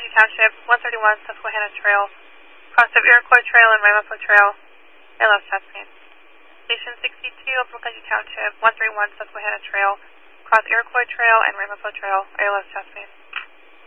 Opunkaji Township, 131 Susquehanna Trail, cross of Iroquois Trail and Ramapo Trail, ALS Chesapeake. Station 62, Opunkaji Township, 131 Susquehanna Trail, cross Iroquois Trail and Ramapo Trail, ALS Chesapeake.